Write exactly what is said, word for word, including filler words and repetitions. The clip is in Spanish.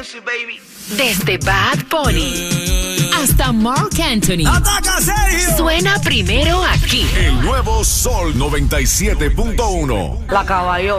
Desde Bad Bunny hasta Marc Anthony. ¡Ataca, Sergio! Suena primero aquí. El nuevo Sol noventa y siete punto uno. La caballota.